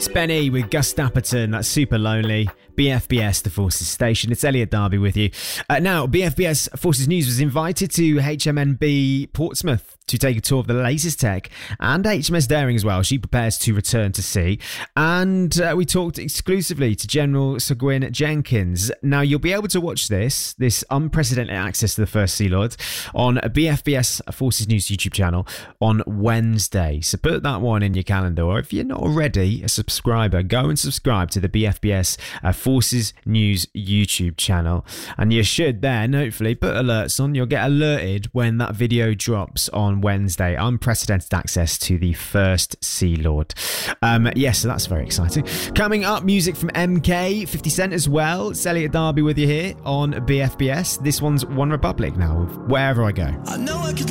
It's Benny with Gus Dapperton. That's Super Lonely. BFBS, the Forces Station. It's Elliot Darby with you. Now, BFBS Forces News was invited to HMNB Portsmouth to take a tour of the latest tech, and HMS Daring as well. She prepares to return to sea. And we talked exclusively to General Sir Gwyn Jenkins. Now, you'll be able to watch this unprecedented access to the First Sea Lord, on BFBS Forces News YouTube channel on Wednesday. So put that one in your calendar, or if you're not already a subscriber, go and subscribe to the BFBS Forces News YouTube channel, and you should then hopefully put alerts on. You'll get alerted when that video drops on Wednesday. Unprecedented access to the First Sea Lord. Yes, so that's very exciting. Coming up, music from MK, 50 Cent as well. It's Elliot Darby with you here on BFBS. This one's One Republic now, wherever I go. I know I could